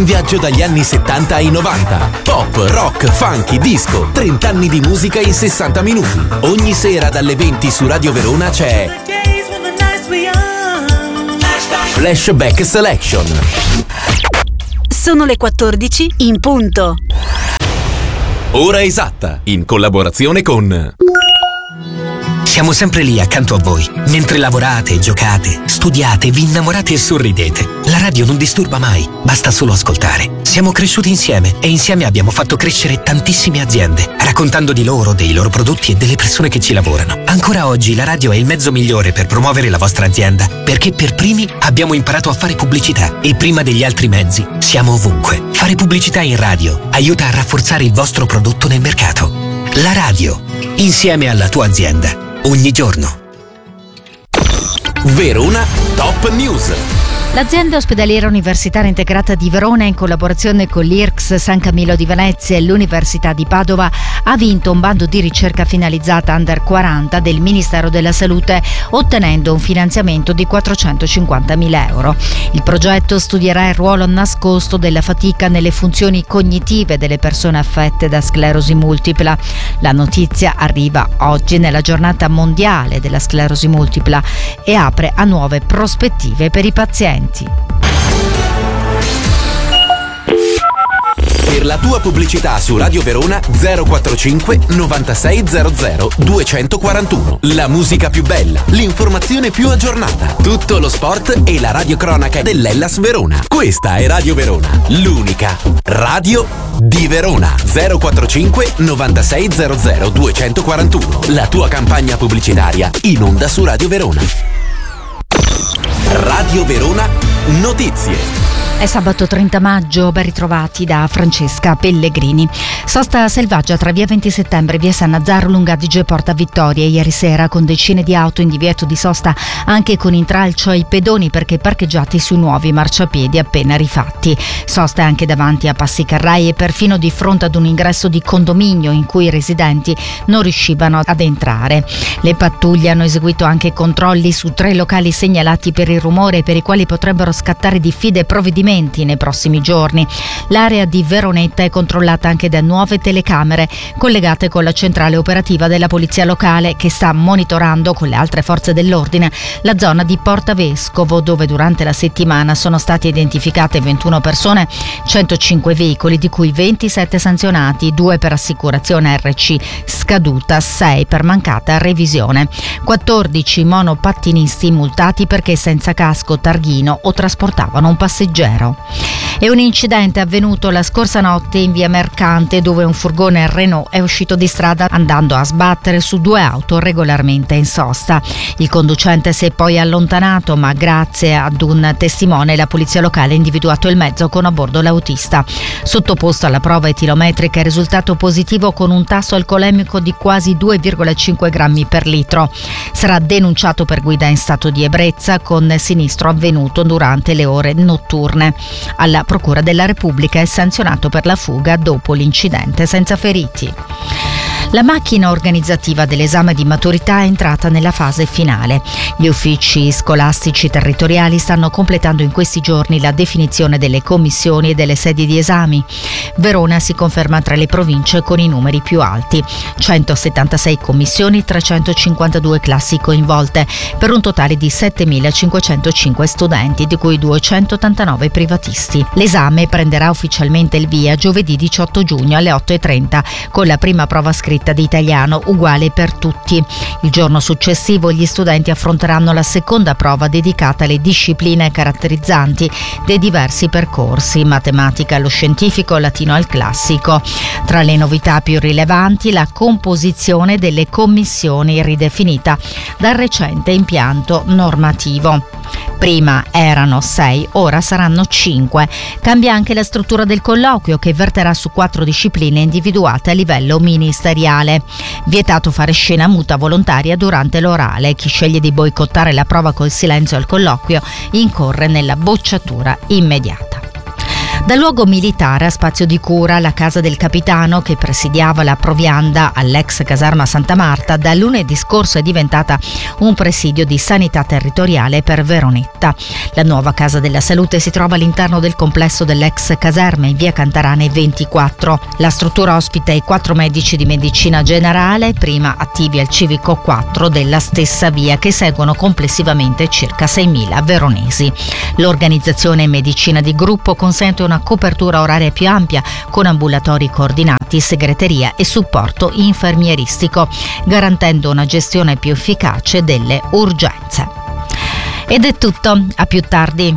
Un viaggio dagli anni 70 ai 90. Pop, rock, funky, disco. 30 anni di musica in 60 minuti. Ogni sera dalle 20 su Radio Verona c'è Flashback Selection. Sono le 14 in punto. Ora esatta, in collaborazione con... Siamo sempre lì accanto a voi, mentre lavorate, giocate, studiate, vi innamorate e sorridete. La radio non disturba mai, basta solo ascoltare. Siamo cresciuti insieme e insieme abbiamo fatto crescere tantissime aziende, raccontando di loro, dei loro prodotti e delle persone che ci lavorano. Ancora oggi la radio è il mezzo migliore per promuovere la vostra azienda, perché per primi abbiamo imparato a fare pubblicità e prima degli altri mezzi siamo ovunque. Fare pubblicità in radio aiuta a rafforzare il vostro prodotto nel mercato. La radio, insieme alla tua azienda. Ogni giorno. Verona Top News. L'azienda ospedaliera universitaria integrata di Verona, in collaborazione con l'IRCS San Camillo di Venezia e l'Università di Padova, ha vinto un bando di ricerca finalizzata Under 40 del Ministero della Salute, ottenendo un finanziamento di 450.000 euro. Il progetto studierà il ruolo nascosto della fatica nelle funzioni cognitive delle persone affette da sclerosi multipla. La notizia arriva oggi nella giornata mondiale della sclerosi multipla e apre a nuove prospettive per i pazienti. Per la tua pubblicità su Radio Verona 045 9600 241. La musica più bella, l'informazione più aggiornata, tutto lo sport e la radiocronaca dell'Hellas Verona. Questa è Radio Verona, l'unica radio di Verona. 045 9600 241. La tua campagna pubblicitaria in onda su Radio Verona. Radio Verona Notizie. È sabato 30 maggio, ben ritrovati da Francesca Pellegrini. Sosta selvaggia tra via 20 settembre e via San Nazzaro lungo Adige e Porta Vittoria ieri sera, con decine di auto in divieto di sosta, anche con intralcio ai pedoni perché parcheggiati sui nuovi marciapiedi appena rifatti. Sosta anche davanti a Passi Carrai e perfino di fronte ad un ingresso di condominio in cui i residenti non riuscivano ad entrare. Le pattuglie hanno eseguito anche controlli su 3 locali segnalati per il rumore e per i quali potrebbero scattare diffide provvedimenti nei prossimi giorni. L'area di Veronetta è controllata anche da nuove telecamere collegate con la centrale operativa della polizia locale, che sta monitorando con le altre forze dell'ordine la zona di Porta Vescovo, dove durante la settimana sono state identificate 21 persone, 105 veicoli, di cui 27 sanzionati, 2 per assicurazione RC scaduta, 6 per mancata revisione, 14 monopattinisti multati perché senza casco, targhino o trasportavano un passeggero. E un incidente è avvenuto la scorsa notte in via Mercante, dove un furgone Renault è uscito di strada andando a sbattere su 2 auto regolarmente in sosta. Il conducente si è poi allontanato, ma grazie ad un testimone la polizia locale ha individuato il mezzo con a bordo l'autista. Sottoposto alla prova etilometrica è risultato positivo con un tasso alcolemico di quasi 2,5 grammi per litro. Sarà denunciato per guida in stato di ebbrezza con sinistro avvenuto durante le ore notturne. Alla Procura della Repubblica è sanzionato per la fuga dopo l'incidente senza feriti. La macchina organizzativa dell'esame di maturità è entrata nella fase finale. Gli uffici scolastici territoriali stanno completando in questi giorni la definizione delle commissioni e delle sedi di esami. Verona si conferma tra le province con i numeri più alti: 176 commissioni, 352 classi coinvolte, per un totale di 7.505 studenti, di cui 289 privatisti. L'esame prenderà ufficialmente il via giovedì 18 giugno alle 8:30, con la prima prova scritta di italiano uguale per tutti. Il giorno successivo gli studenti affronteranno la seconda prova dedicata alle discipline caratterizzanti dei diversi percorsi: matematica allo scientifico, latino al classico. Tra le novità più rilevanti, la composizione delle commissioni ridefinita dal recente impianto normativo. Prima erano 6, ora saranno 5. Cambia anche la struttura del colloquio, che verterà su 4 discipline individuate a livello ministeriale. Vietato fare scena muta volontaria durante l'orale. Chi sceglie di boicottare la prova col silenzio al colloquio incorre nella bocciatura immediata. Da luogo militare a spazio di cura, la casa del capitano che presidiava la provianda all'ex caserma Santa Marta da lunedì scorso è diventata un presidio di sanità territoriale per Veronetta. La nuova casa della salute si trova all'interno del complesso dell'ex caserma in via Cantarane 24. La struttura ospita i 4 medici di medicina generale, prima attivi al civico 4 della stessa via, che seguono complessivamente circa 6.000 veronesi. L'organizzazione medicina di gruppo consente una copertura oraria più ampia con ambulatori coordinati, segreteria e supporto infermieristico, garantendo una gestione più efficace delle urgenze. Ed è tutto, a più tardi.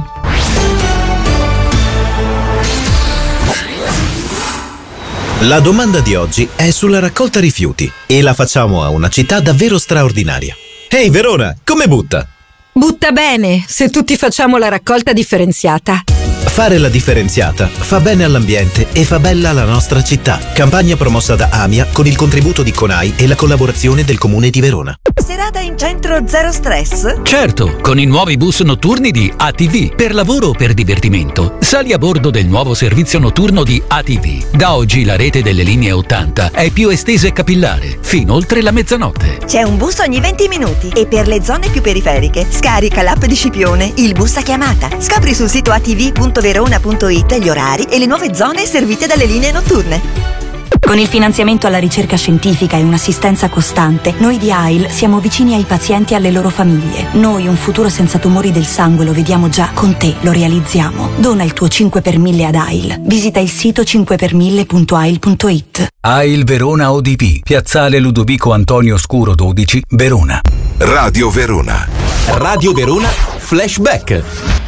La domanda di oggi è sulla raccolta rifiuti e la facciamo a una città davvero straordinaria. Ehi Verona, come butta? Butta bene, se tutti facciamo la raccolta differenziata. Fare la differenziata fa bene all'ambiente e fa bella la nostra città. Campagna promossa da AMIA con il contributo di CONAI e la collaborazione del Comune di Verona. Serata in centro zero stress? Certo, con i nuovi bus notturni di ATV. Per lavoro o per divertimento, sali a bordo del nuovo servizio notturno di ATV. Da oggi la rete delle linee 80 è più estesa e capillare, fino oltre la mezzanotte. C'è un bus ogni 20 minuti e per le zone più periferiche scarica l'app di Scipione, il bus a chiamata. Scopri sul sito atv.verona.it gli orari e le nuove zone servite dalle linee notturne. Con il finanziamento alla ricerca scientifica e un'assistenza costante, noi di AIL siamo vicini ai pazienti e alle loro famiglie. Noi un futuro senza tumori del sangue lo vediamo già, con te lo realizziamo. Dona il tuo 5 per 1000 ad AIL. Visita il sito 5per1000.ail.it. AIL Verona ODP, Piazzale Ludovico Antonio Scuro 12, Verona. Radio Verona. Radio Verona Flashback.